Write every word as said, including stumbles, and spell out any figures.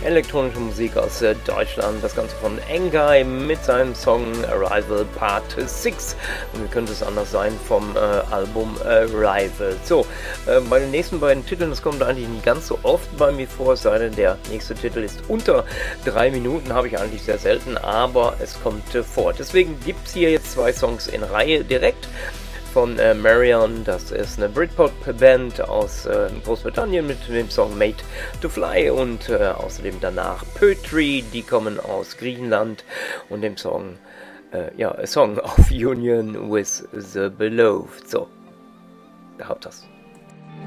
elektronische Musik aus äh, Deutschland. Das Ganze von Engai mit seinem Song Arrival Part sechs. Und wie könnte es anders sein vom äh, Album Arrival. So, äh, bei den nächsten beiden Titeln, das kommt eigentlich nicht ganz so oft bei mir vor, es sei denn, der nächste Titel ist unter drei Minuten, habe ich eigentlich sehr selten, aber es kommt äh, vor. Deswegen gibt es hier jetzt zwei Songs in Reihe direkt. Von äh, Marion, das ist eine Britpop-Band aus äh, Großbritannien mit dem Song Made to Fly und äh, außerdem danach Poetry, die kommen aus Griechenland und dem Song, äh, ja, A Song of Union with the Beloved. So, da habt das.